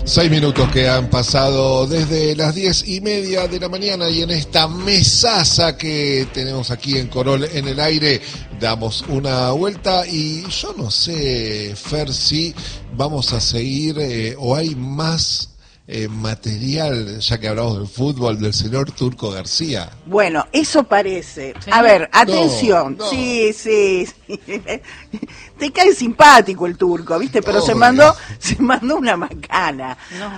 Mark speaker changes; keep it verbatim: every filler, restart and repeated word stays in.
Speaker 1: Seis minutos que han pasado desde las diez y media de la mañana y en esta mesaza que tenemos aquí en Corol en el aire damos una vuelta y yo no sé, Fer, si vamos a seguir eh, o hay más eh, material, ya que hablamos del fútbol, del señor Turco García.
Speaker 2: Bueno, eso parece.
Speaker 3: ¿Sí?
Speaker 2: A ver, atención.
Speaker 1: No, no.
Speaker 2: Sí, sí, sí. Te cae simpático el Turco, ¿viste? Pero
Speaker 1: Obvio.
Speaker 2: se mandó, se mandó una macana.
Speaker 3: No.